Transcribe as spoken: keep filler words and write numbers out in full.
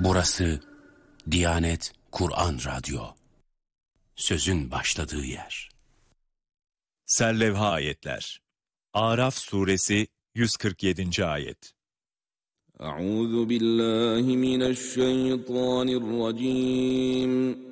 Burası Diyanet Kur'an Radyo. Sözün başladığı yer. Serlevha ayetler. Araf suresi yüz kırk yedinci ayet. Euzu billahi mineşşeytanirracim.